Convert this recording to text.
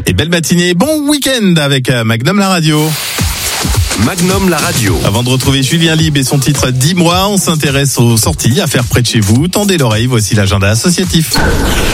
Et belle matinée, bon week-end avec Magnum la radio. Magnum la radio. Avant de retrouver Julien Libre et son titre 10 mois, on s'intéresse aux sorties à faire près de chez vous. Tendez l'oreille, voici l'agenda associatif.